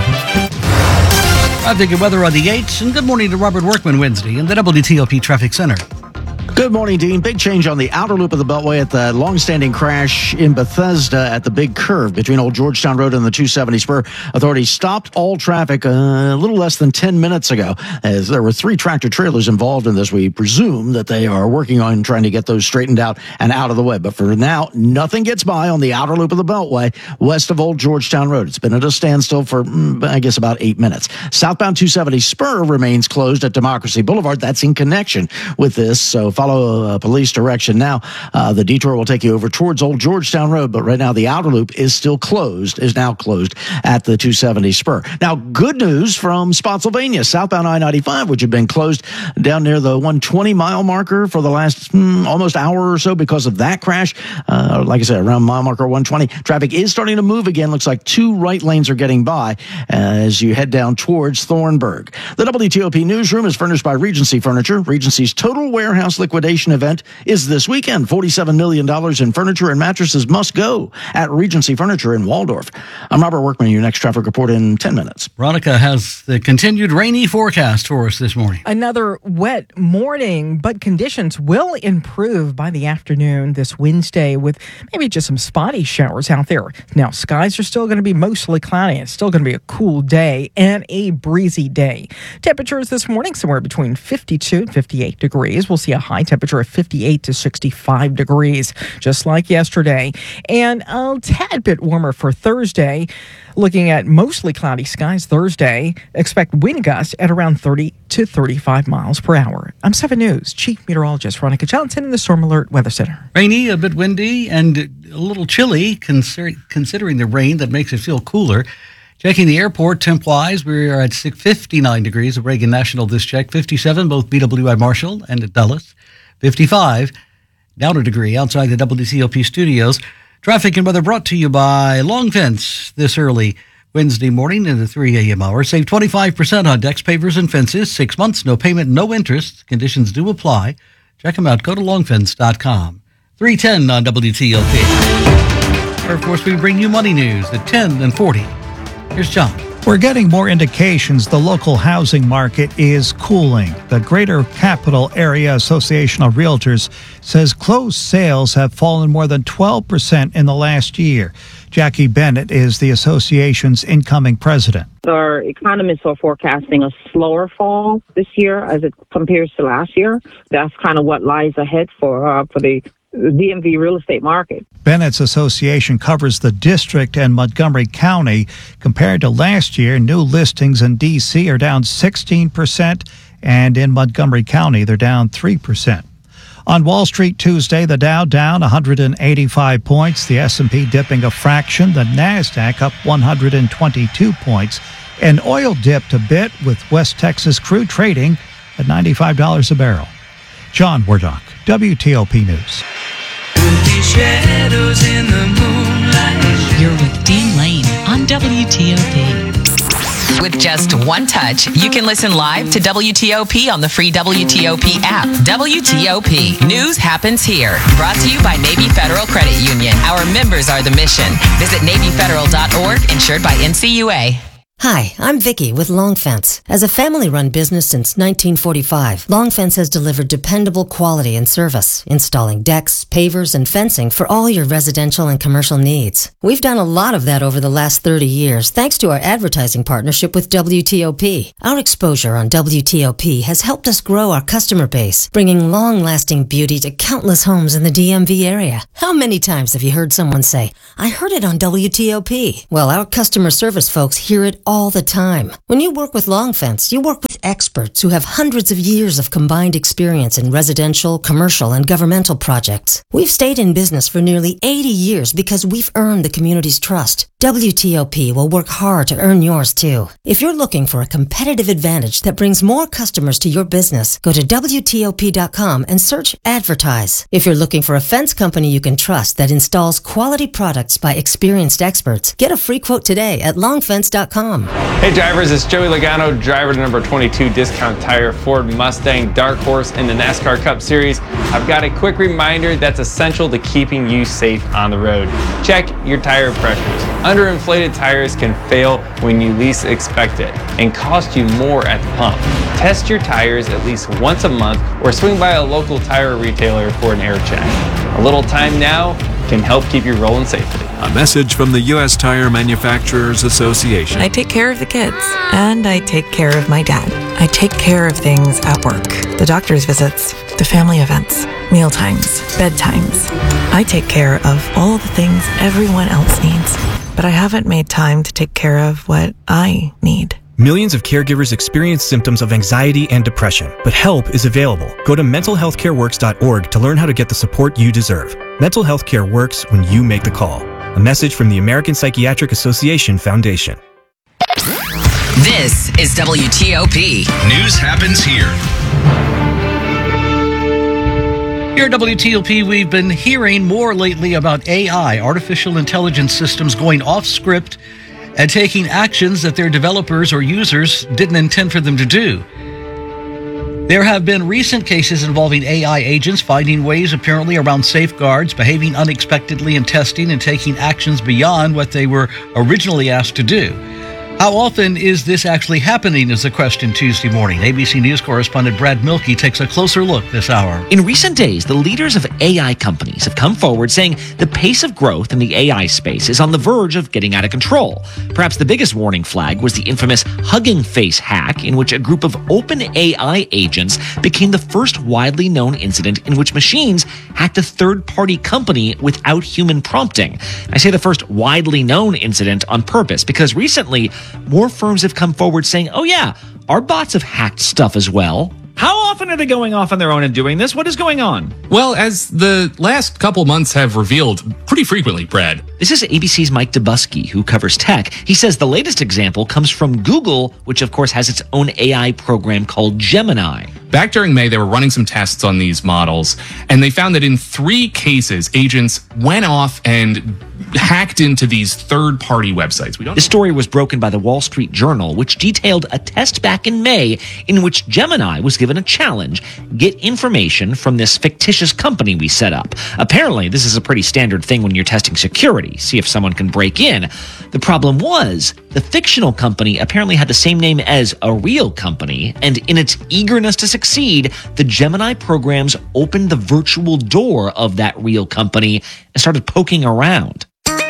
Traffic and weather on the eights, and good morning to Robert Workman Wednesday in the W T O P Traffic Center. Good morning, Dean. Big change on the outer loop of the Beltway at the long-standing crash in Bethesda at the big curve between Old Georgetown Road and the two seventy spur. Authorities stopped all traffic uh, a little less than ten minutes ago, as there were three tractor trailers involved in this. We presume that they are working on trying to get those straightened out and out of the way. But for now, nothing gets by on the outer loop of the Beltway west of Old Georgetown Road. It's been at a standstill for, mm, I guess, about eight minutes. Southbound two seventy spur remains closed at Democracy Boulevard. That's in connection with this, so follow uh, police direction now. Uh, the detour will take you over towards Old Georgetown Road, but right now the outer loop is still closed, is now closed at the two seventy spur. Now, good news from Spotsylvania. Southbound I ninety-five, which had been closed down near the one twenty mile marker for the last hmm, almost hour or so because of that crash. Uh, like I said, around mile marker one twenty, traffic is starting to move again. Looks like two right lanes are getting by as you head down towards Thornburg. The W T O P newsroom is furnished by Regency Furniture. Regency's total warehouse liquidation event is this weekend. forty-seven million dollars in furniture and mattresses must go at Regency Furniture in Waldorf. I'm Robert Workman, your next traffic report in ten minutes. Veronica has the continued rainy forecast for us this morning. Another wet morning, but conditions will improve by the afternoon this Wednesday with maybe just some spotty showers out there. Now, skies are still going to be mostly cloudy. It's still going to be a cool day and a breezy day. Temperatures this morning somewhere between fifty-two and fifty-eight degrees. We'll see a high temperature of fifty-eight to sixty-five degrees, just like yesterday. And a tad bit warmer for Thursday. Looking at mostly cloudy skies Thursday, expect wind gusts at around thirty to thirty-five miles per hour. I'm seven News Chief Meteorologist Veronica Johnson in the Storm Alert Weather Center. Rainy, a bit windy, and a little chilly consider- considering the rain that makes it feel cooler. Checking the airport, temp-wise, we are at fifty-nine degrees at Reagan National this check, fifty-seven both B W I Marshall and at Dulles, fifty-five, down a degree outside the W T O P studios. Traffic and weather brought to you by Long Fence this early Wednesday morning in the three a.m. hour. Save twenty-five percent on decks, pavers, and fences. Six months, no payment, no interest. Conditions do apply. Check them out. Go to long fence dot com. three ten on W T O P. Of course, we bring you money news at ten and forty. Here's John. We're getting more indications the local housing market is cooling. The Greater Capital Area Association of Realtors says closed sales have fallen more than twelve percent in the last year. Jackie Bennett is the association's incoming president. Our economists are forecasting a slower fall this year as it compares to last year. That's kind of what lies ahead for uh, for the D M V real estate market. Bennett's association covers the district and Montgomery County. Compared to last year, new listings in D C are down sixteen percent, and in Montgomery County, they're down three percent. On Wall Street Tuesday, the Dow down one hundred eighty-five points, the S and P dipping a fraction, the NASDAQ up one hundred twenty-two points, and oil dipped a bit with West Texas crude trading at ninety-five dollars a barrel. John Wardock. W T O P News. You're with Dean Lane on W T O P. With just one touch, you can listen live to W T O P on the free W T O P app. W T O P. News happens here. Brought to you by Navy Federal Credit Union. Our members are the mission. Visit Navy Federal dot org, insured by N C U A. Hi, I'm Vicky with Long Fence. As a family-run business since nineteen forty-five, Long Fence has delivered dependable quality and service, installing decks, pavers, and fencing for all your residential and commercial needs. We've done a lot of that over the last thirty years, thanks to our advertising partnership with W T O P. Our exposure on W T O P has helped us grow our customer base, bringing long-lasting beauty to countless homes in the D M V area. How many times have you heard someone say, "I heard it on W T O P"? Well, our customer service folks hear it all the time. When you work with Long Fence, you work with experts who have hundreds of years of combined experience in residential, commercial, and governmental projects. We've stayed in business for nearly eighty years because we've earned the community's trust. W T O P will work hard to earn yours too. If you're looking for a competitive advantage that brings more customers to your business, go to W T O P dot com and search Advertise. If you're looking for a fence company you can trust that installs quality products by experienced experts, get a free quote today at long fence dot com. Hey drivers, it's Joey Logano, driver to number twenty-two Discount Tire Ford Mustang Dark Horse in the NASCAR Cup Series. I've got a quick reminder that's essential to keeping you safe on the road. Check your tire pressures. Underinflated tires can fail when you least expect it and cost you more at the pump. Test your tires at least once a month or swing by a local tire retailer for an air check. A little time now can help keep you rolling safely. A message from the U S Tire Manufacturers Association. I take care of the kids, and I take care of my dad. I take care of things at work. The doctor's visits, the family events, meal times, bedtimes. I take care of all the things everyone else needs, but I haven't made time to take care of what I need. Millions of caregivers experience symptoms of anxiety and depression, but help is available. Go to mental health care works dot org to learn how to get the support you deserve. Mental health care works when you make the call. A message from the American Psychiatric Association Foundation. This is W T O P. News happens here. Here at W T O P, we've been hearing more lately about A I, artificial intelligence systems, going off script and taking actions that their developers or users didn't intend for them to do. There have been recent cases involving A I agents finding ways apparently around safeguards, behaving unexpectedly in testing, and taking actions beyond what they were originally asked to do. How often is this actually happening is the question Tuesday morning. A B C News correspondent Brad Milkey takes a closer look this hour. In recent days, the leaders of A I companies have come forward saying the pace of growth in the A I space is on the verge of getting out of control. Perhaps the biggest warning flag was the infamous Hugging Face hack, in which a group of OpenAI agents became the first widely known incident in which machines hacked a third-party company without human prompting. I say the first widely known incident on purpose because recently, more firms have come forward saying, oh yeah, our bots have hacked stuff as well. How often are they going off on their own and doing this? What is going on? Well, as the last couple months have revealed, pretty frequently, Brad. This is A B C's Mike Dubusky, who covers tech. He says the latest example comes from Google, which of course has its own A I program called Gemini. Back during May, they were running some tests on these models, and they found that in three cases, agents went off and hacked into these third-party websites. We don't. The story was broken by the Wall Street Journal, which detailed a test back in May in which Gemini was given a challenge: get information from this fictitious company we set up. Apparently, this is a pretty standard thing when you're testing security. See if someone can break in. The problem was, the fictional company apparently had the same name as a real company, and in its eagerness to succeed, the Gemini programs opened the virtual door of that real company and started poking around.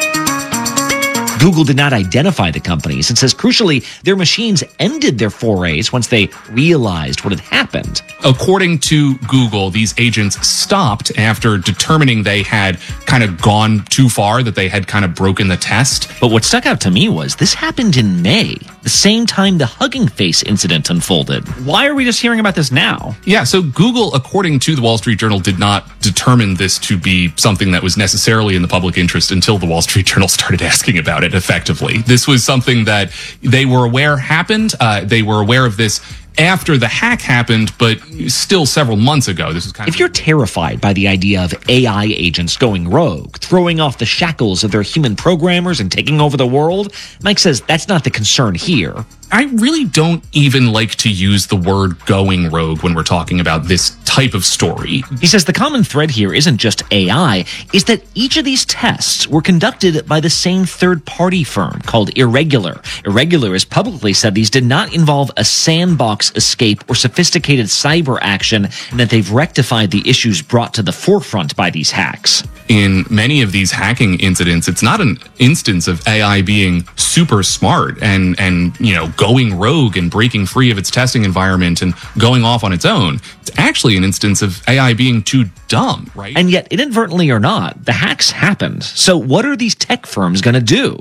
Google did not identify the companies and says, crucially, their machines ended their forays once they realized what had happened. According to Google, these agents stopped after determining they had kind of gone too far, that they had kind of broken the test. But what stuck out to me was this happened in May, the same time the Hugging Face incident unfolded. Why are we just hearing about this now? Yeah, so Google, according to the Wall Street Journal, did not determine this to be something that was necessarily in the public interest until the Wall Street Journal started asking about it effectively. This was something that they were aware happened. Uh, they were aware of this after the hack happened, but still several months ago. This was kind If of you're terrified by the idea of A I agents going rogue, throwing off the shackles of their human programmers and taking over the world, Mike says that's not the concern here. I really don't even like to use the word going rogue when we're talking about this type of story. He says the common thread here isn't just A I, is that each of these tests were conducted by the same third-party firm called Irregular. Irregular has publicly said these did not involve a sandbox escape or sophisticated cyber action, and that they've rectified the issues brought to the forefront by these hacks. In many of these hacking incidents, it's not an instance of A I being super smart and, and, you know, going rogue and breaking free of its testing environment and going off on its own. It's actually an instance of A I being too dumb, right? And yet, inadvertently or not, the hacks happened. So what are these tech firms going to do?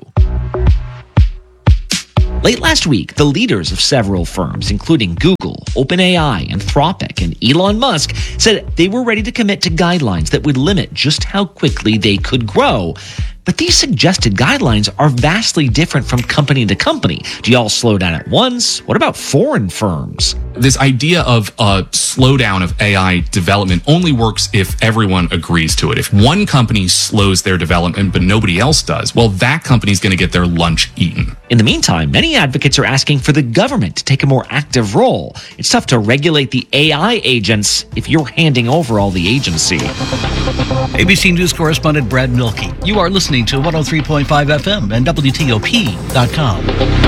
Late last week, the leaders of several firms, including Google, OpenAI, Anthropic, and Elon Musk, said they were ready to commit to guidelines that would limit just how quickly they could grow. But these suggested guidelines are vastly different from company to company. Do y'all slow down at once? What about foreign firms? This idea of a slowdown of A I development only works if everyone agrees to it. If one company slows their development but nobody else does, well, that company's going to get their lunch eaten. In the meantime, many advocates are asking for the government to take a more active role. It's tough to regulate the A I agents if you're handing over all the agency. A B C News correspondent Brad Milkey. You are listening to one oh three point five F M and W T O P dot com.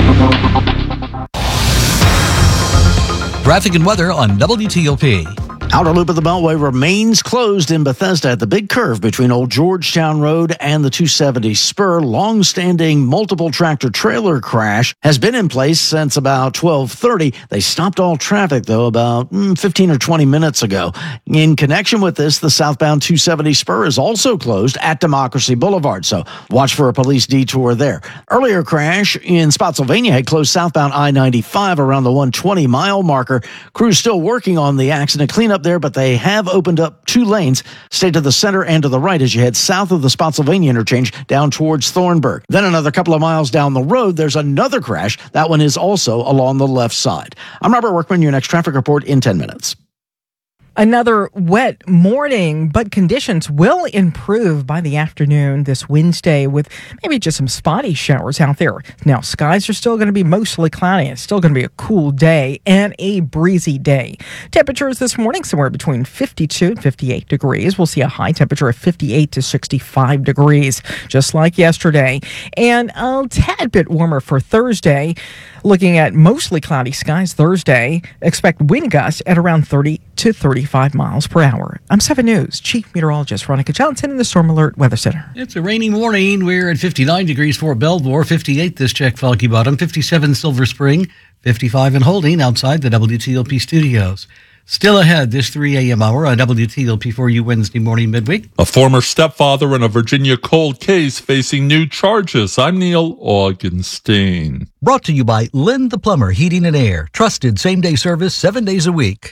Traffic and weather on W T O P. Outer loop of the Beltway remains closed in Bethesda at the big curve between Old Georgetown Road and the two seventy spur. Long-standing multiple tractor trailer crash has been in place since about twelve thirty. They stopped all traffic, though, about mm, fifteen or twenty minutes ago. In connection with this, the southbound two seventy spur is also closed at Democracy Boulevard, so watch for a police detour there. Earlier crash in Spotsylvania had closed southbound I ninety-five around the one twenty mile marker. Crews still working on the accident cleanup there, but they have opened up two lanes. Stay to the center and to the right as you head south of the Spotsylvania interchange down towards Thornburg. Then another couple of miles down the road, there's another crash. That one is also along the left side. I'm Robert Workman, your next traffic report in ten minutes. Another wet morning, but conditions will improve by the afternoon this Wednesday with maybe just some spotty showers out there. Now, skies are still going to be mostly cloudy. It's still going to be a cool day and a breezy day. Temperatures this morning somewhere between fifty-two and fifty-eight degrees. We'll see a high temperature of fifty-eight to sixty-five degrees, just like yesterday. And a tad bit warmer for Thursday. Looking at mostly cloudy skies Thursday, expect wind gusts at around thirty to thirty-five miles per hour. I'm seven News Chief Meteorologist Veronica Johnson in the Storm Alert Weather Center. It's a rainy morning. We're at fifty-nine degrees for Belvoir, fifty-eight this check Foggy Bottom, fifty-seven Silver Spring, fifty-five in Holding outside the W T O P studios. Still ahead this three a.m. hour on W T O P for you Wednesday morning midweek. A former stepfather in a Virginia cold case facing new charges. I'm Neil Augenstein. Brought to you by Lynn the Plumber Heating and Air. Trusted same-day service seven days a week.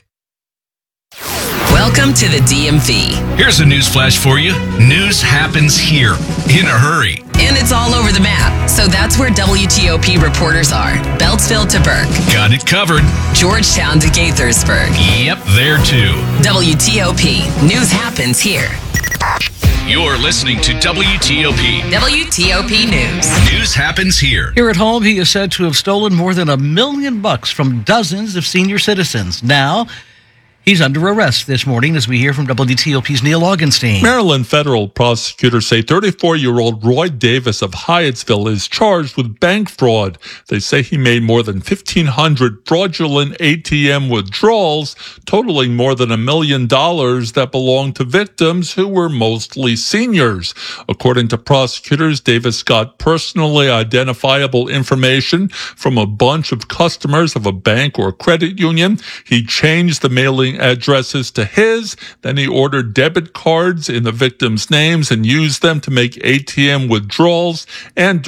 Welcome to the D M V. Here's a news flash for you. News happens here in a hurry. And it's all over the map. So that's where W T O P reporters are. Beltsville to Burke. Got it covered. Georgetown to Gaithersburg. Yep, there too. W T O P. News happens here. You're listening to W T O P. W T O P News. News happens here. Here at home, he is said to have stolen more than a million bucks from dozens of senior citizens. Now, he's under arrest this morning as we hear from W T O P's Neil Augenstein. Maryland federal prosecutors say thirty-four-year-old Roy Davis of Hyattsville is charged with bank fraud. They say he made more than fifteen hundred fraudulent A T M withdrawals, totaling more than a million dollars that belonged to victims who were mostly seniors. According to prosecutors, Davis got personally identifiable information from a bunch of customers of a bank or credit union. He changed the mailing addresses to his. Then he ordered debit cards in the victims' names and used them to make A T M withdrawals and direct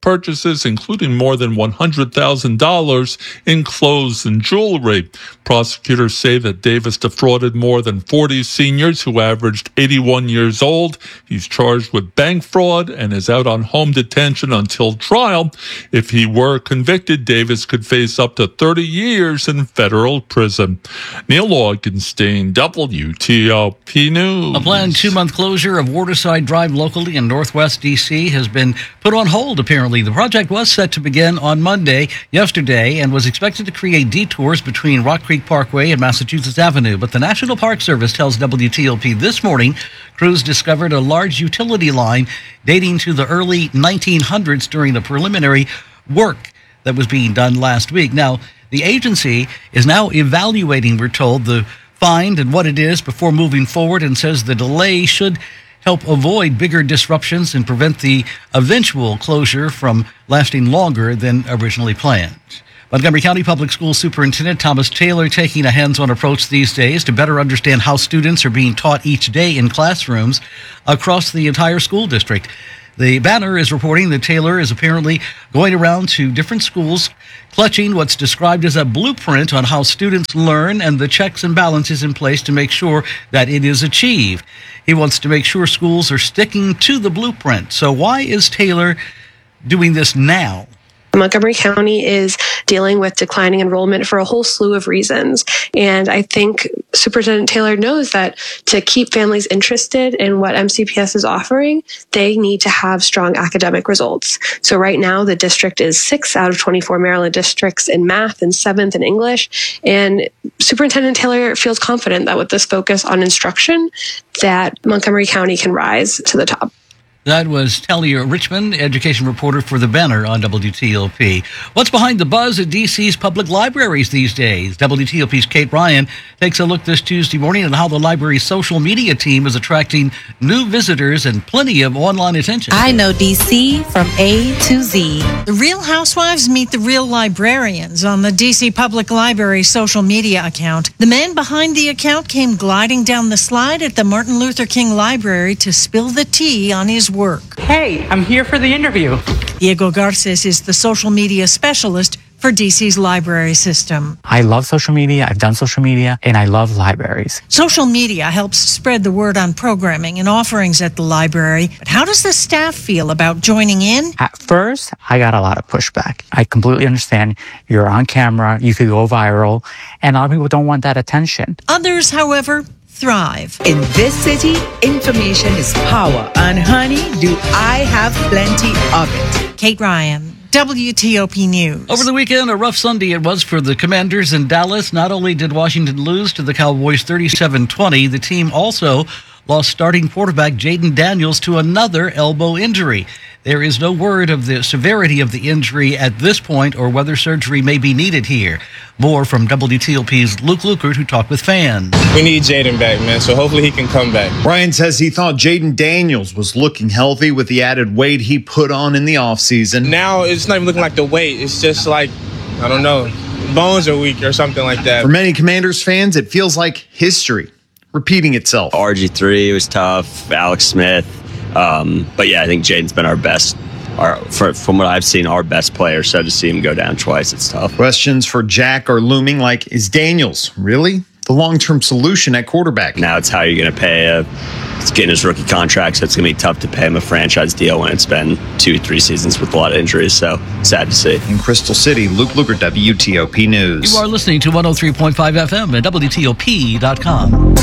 purchases, including more than one hundred thousand dollars in clothes and jewelry. Prosecutors say that Davis defrauded more than forty seniors who averaged eighty-one years old. He's charged with bank fraud and is out on home detention until trial. If he were convicted, Davis could face up to thirty years in federal prison. Neil Augenstein, W T O P News. A planned two-month closure of Waterside Drive locally in northwest D C has been put on hold, apparently. The project was set to begin on Monday, yesterday, and was expected to create detours between Rock Creek Parkway and Massachusetts Avenue. But the National Park Service tells W T O P this morning crews discovered a large utility line dating to the early nineteen hundreds during the preliminary work that was being done last week. Now, the agency is now evaluating, we're told, the find and what it is before moving forward, and says the delay should help avoid bigger disruptions and prevent the eventual closure from lasting longer than originally planned. Montgomery County Public Schools Superintendent Thomas Taylor taking a hands-on approach these days to better understand how students are being taught each day in classrooms across the entire school district. The Banner is reporting that Taylor is apparently going around to different schools, clutching what's described as a blueprint on how students learn and the checks and balances in place to make sure that it is achieved. He wants to make sure schools are sticking to the blueprint. So why is Taylor doing this now? Montgomery County is dealing with declining enrollment for a whole slew of reasons. And I think Superintendent Taylor knows that to keep families interested in what M C P S is offering, they need to have strong academic results. So right now, the district is six out of twenty-four Maryland districts in math and seventh in English. And Superintendent Taylor feels confident that with this focus on instruction, that Montgomery County can rise to the top. That was Talia Richmond, education reporter for The Banner on W T O P. What's behind the buzz at D C's public libraries these days? W T O P's Kate Ryan takes a look this Tuesday morning at how the library's social media team is attracting new visitors and plenty of online attention. I know D C from A to Z. The Real Housewives meet the real librarians on the D C Public Library social media account. The man behind the account came gliding down the slide at the Martin Luther King Library to spill the tea on his work. Hey, I'm here for the interview. Diego Garces is the social media specialist for D C's library system. I love social media, I've done social media, and I love libraries. Social media helps spread the word on programming and offerings at the library. But how does the staff feel about joining in? At first, I got a lot of pushback. I completely understand you're on camera, you could go viral, and a lot of people don't want that attention. Others, however, thrive. In this city, information is power. And honey, do I have plenty of it. Kate Ryan, W T O P News. Over the weekend, a rough Sunday it was for the Commanders in Dallas. Not only did Washington lose to the Cowboys thirty-seven twenty, the team also lost starting quarterback Jaden Daniels to another elbow injury. There is no word of the severity of the injury at this point or whether surgery may be needed here. More from W T O P's Luke Lukert, who talked with fans. We need Jaden back, man, so hopefully he can come back. Ryan says he thought Jaden Daniels was looking healthy with the added weight he put on in the offseason. Now it's not even looking like the weight. It's just like, I don't know, bones are weak or something like that. For many Commanders fans, it feels like history repeating itself. R G three was tough, Alex Smith. Um, but yeah, I think Jaden's been our best, our, for, from what I've seen, our best player. So to see him go down twice, it's tough. Questions for Jack are looming like, is Daniels really the long-term solution at quarterback? Now it's how you're going to pay a, it's getting his rookie contract, so it's going to be tough to pay him a franchise deal when it's been two, three seasons with a lot of injuries. So sad to see. In Crystal City, Luke Lukert, W T O P News. You are listening to one oh three point five F M at W T O P dot com.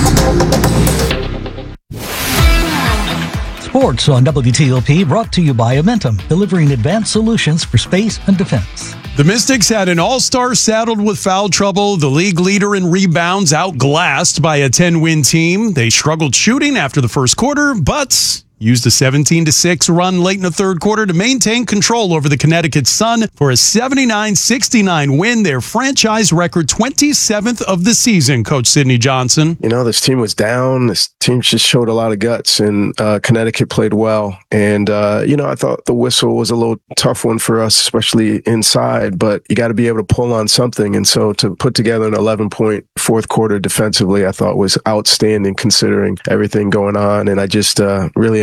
Sports on W T O P brought to you by Amentum, delivering advanced solutions for space and defense. The Mystics had an all-star saddled with foul trouble. The league leader in rebounds outglassed by a ten-win team. They struggled shooting after the first quarter, but used a seventeen to six run late in the third quarter to maintain control over the Connecticut Sun for a seventy-nine sixty-nine win, their franchise record twenty-seventh of the season, Coach Sidney Johnson. You know, this team was down. This team just showed a lot of guts, and uh, Connecticut played well. And, uh, you know, I thought the whistle was a little tough one for us, especially inside, but you got to be able to pull on something. And so to put together an eleven-point fourth quarter defensively, I thought was outstanding considering everything going on. And I just uh, really am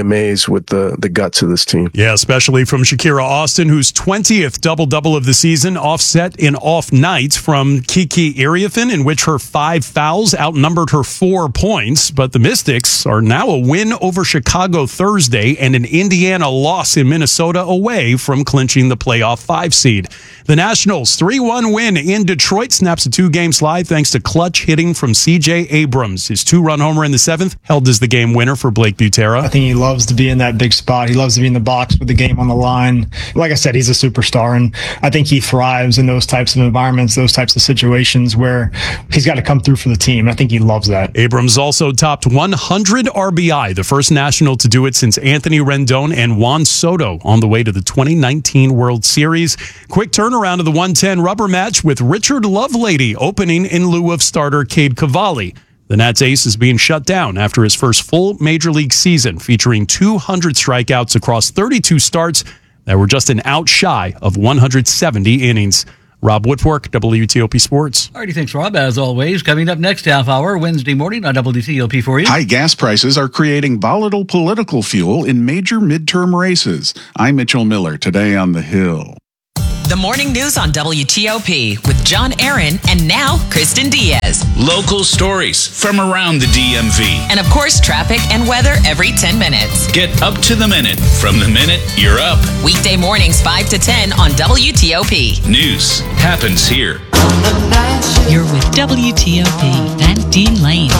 amazed with the, the guts of this team. Yeah, especially from Shakira Austin, whose twentieth double-double of the season, offset an off night from Kiki Iriafen, in which her five fouls outnumbered her four points. But the Mystics are now a win over Chicago Thursday and an Indiana loss in Minnesota away from clinching the playoff five seed. The Nationals' three one win in Detroit snaps a two-game slide thanks to clutch hitting from C J Abrams. His two-run homer in the seventh held as the game winner for Blake Butera. I think he loves to be in that big spot. He loves to be in the box with the game on the line. Like I said, he's a superstar, and I think he thrives in those types of environments, those types of situations where he's got to come through for the team. I think he loves that. Abrams also topped one hundred R B I, the first National to do it since Anthony Rendon and Juan Soto on the way to the twenty nineteen World Series. Quick turnaround of the one ten rubber match with Richard Lovelady opening in lieu of starter Cade Cavalli. The Nats ace is being shut down after his first full major league season, featuring two hundred strikeouts across thirty-two starts that were just an out shy of one hundred seventy innings. Rob Woodfork, W T O P Sports. All righty, thanks, Rob. As always, coming up next half hour, Wednesday morning on W T O P for you. High gas prices are creating volatile political fuel in major midterm races. I'm Mitchell Miller, today on The Hill. The morning news on W T O P with John Aaron and now Kristen Diaz. Local stories from around the D M V. And of course, traffic and weather every ten minutes. Get up to the minute from the minute you're up. Weekday mornings five to ten on W T O P. News happens here. You're with W T O P and Dean Lane.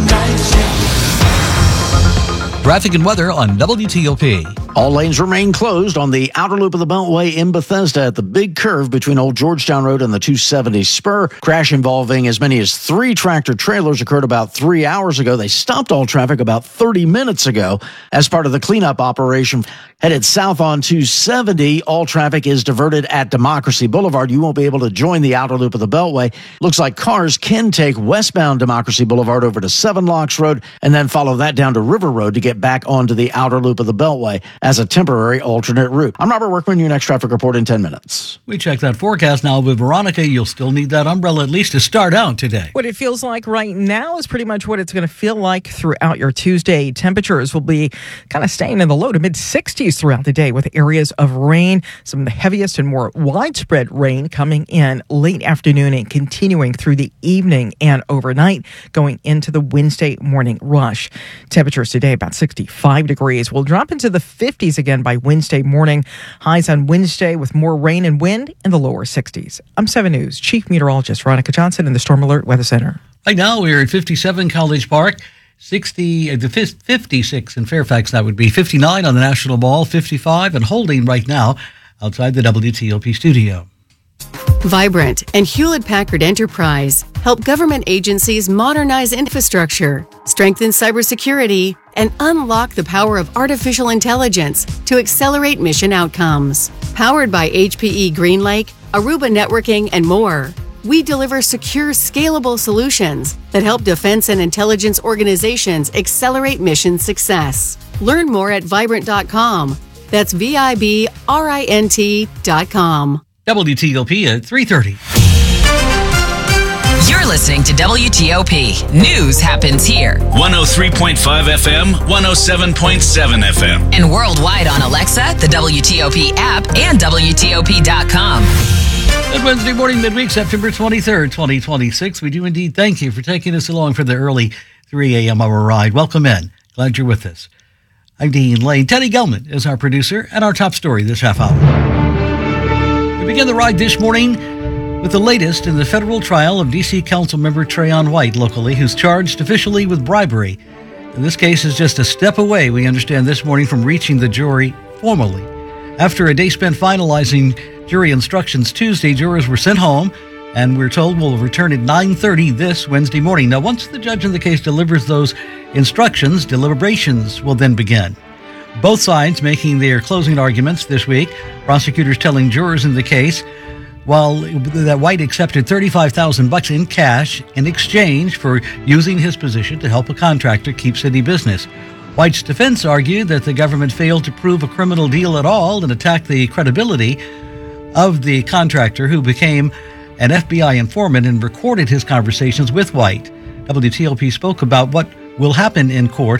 Traffic and weather on W T O P. All lanes remain closed on the outer loop of the Beltway in Bethesda at the big curve between Old Georgetown Road and the two seventy spur. Crash involving as many as three tractor trailers occurred about three hours ago. They stopped all traffic about thirty minutes ago as part of the cleanup operation. Headed south on two seventy, all traffic is diverted at Democracy Boulevard. You won't be able to join the outer loop of the Beltway. Looks like cars can take westbound Democracy Boulevard over to Seven Locks Road and then follow that down to River Road to get back onto the outer loop of the Beltway as a temporary alternate route. I'm Robert Workman, your next traffic report in ten minutes. We check that forecast now with Veronica. You'll still need that umbrella at least to start out today. What it feels like right now is pretty much what it's going to feel like throughout your Tuesday. Temperatures will be kind of staying in the low to mid sixties throughout the day with areas of rain, some of the heaviest and more widespread rain coming in late afternoon and continuing through the evening and overnight going into the Wednesday morning rush. Temperatures today about sixty-five degrees. We'll drop into the fifties again by Wednesday morning. Highs on Wednesday with more rain and wind in the lower sixties. I'm seven News Chief Meteorologist Veronica Johnson in the Storm Alert Weather Center. Right now we're at fifty-seven College Park. sixty, the fifty-six in Fairfax, that would be fifty-nine on the National Mall, fifty-five and holding right now outside the W T O P studio. Vibrant and Hewlett-Packard Enterprise help government agencies modernize infrastructure, strengthen cybersecurity, and unlock the power of artificial intelligence to accelerate mission outcomes. Powered by H P E GreenLake, Aruba Networking, and more, we deliver secure, scalable solutions that help defense and intelligence organizations accelerate mission success. Learn more at vibrant dot com. That's V I B R I N T dot com. W T O P at three thirty. You're listening to W T O P. News happens here. one oh three point five F M, one oh seven point seven F M. And worldwide on Alexa, the W T O P app, and W T O P dot com. Good Wednesday morning, midweek, September twenty-third, twenty twenty-six. We do indeed thank you for taking us along for the early three a.m. hour ride. Welcome in. Glad you're with us. I'm Dean Lane. Teddy Gelman is our producer and our top story this half hour. We begin the ride this morning with the latest in the federal trial of D C Council member Trayon White locally, who's charged officially with bribery. And this case is just a step away, we understand this morning, from reaching the jury formally. After a day spent finalizing jury instructions Tuesday, jurors were sent home and we're told will return at nine thirty this Wednesday morning. Now, once the judge in the case delivers those instructions, deliberations will then begin. Both sides making their closing arguments this week. Prosecutors telling jurors in the case, while that White accepted thirty-five thousand bucks in cash in exchange for using his position to help a contractor keep city business. White's defense argued that the government failed to prove a criminal deal at all and attacked the credibility of the contractor, who became an F B I informant and recorded his conversations with White. W T O P spoke about what will happen in court with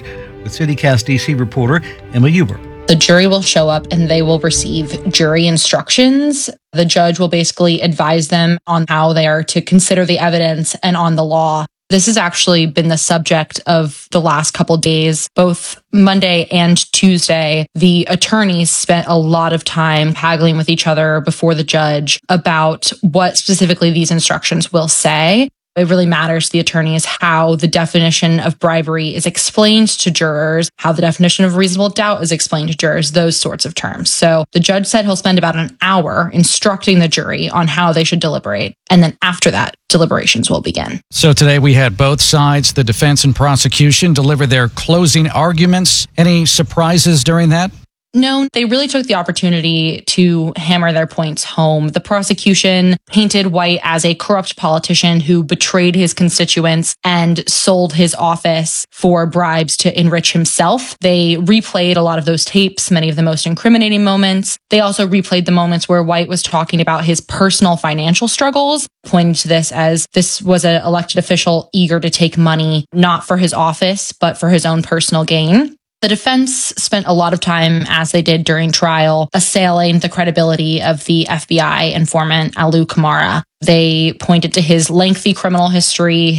with CityCast D C reporter Emma Huber. The jury will show up and they will receive jury instructions. The judge will basically advise them on how they are to consider the evidence and on the law. This has actually been the subject of the last couple of days. Both Monday and Tuesday, the attorneys spent a lot of time haggling with each other before the judge about what specifically these instructions will say. It really matters to the attorneys how the definition of bribery is explained to jurors, how the definition of reasonable doubt is explained to jurors, those sorts of terms. So the judge said he'll spend about an hour instructing the jury on how they should deliberate. And then after that, deliberations will begin. So today we had both sides, the defense and prosecution, deliver their closing arguments. Any surprises during that? No, they really took the opportunity to hammer their points home. The prosecution painted White as a corrupt politician who betrayed his constituents and sold his office for bribes to enrich himself. They replayed a lot of those tapes, many of the most incriminating moments. They also replayed the moments where White was talking about his personal financial struggles, pointing to this as this was an elected official eager to take money, not for his office, but for his own personal gain. The defense spent a lot of time, as they did during trial, assailing the credibility of the F B I informant Alu Kamara. They pointed to his lengthy criminal history,